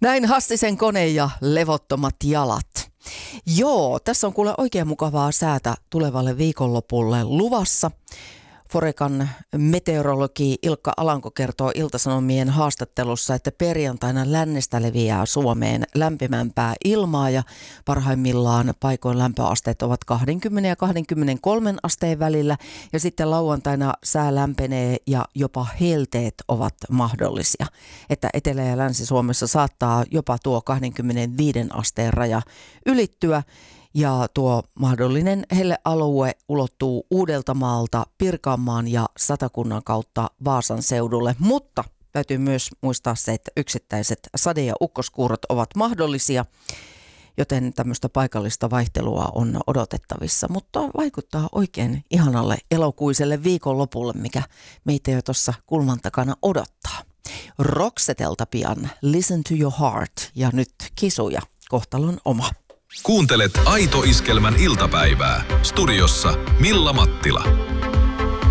Näin Hastisen kone ja levottomat jalat. Joo, tässä on kuule oikein mukavaa säätä tulevalle viikonlopulle luvassa. Forecan meteorologi Ilkka Alanko kertoo Ilta-Sanomien haastattelussa, että perjantaina lännestä leviää Suomeen lämpimämpää ilmaa ja parhaimmillaan paikoin lämpöasteet ovat 20 ja 23 asteen välillä ja sitten lauantaina sää lämpenee ja jopa helteet ovat mahdollisia. Että Etelä- ja Länsi-Suomessa saattaa jopa tuo 25 asteen raja ylittyä. Ja tuo mahdollinen hellealue ulottuu Uudeltamaalta Pirkanmaan ja Satakunnan kautta Vaasan seudulle, mutta täytyy myös muistaa se, että yksittäiset sade- ja ukkoskuurot ovat mahdollisia, joten tämmöistä paikallista vaihtelua on odotettavissa, mutta vaikuttaa oikein ihanalle elokuiselle viikonlopulle, mikä meitä jo tuossa kulman takana odottaa. Roxetelta pian Listen to your heart ja nyt Kisuja, kohtalon oma. Kuuntelet Aito Iskelmän iltapäivää. Studiossa Milla Mattila.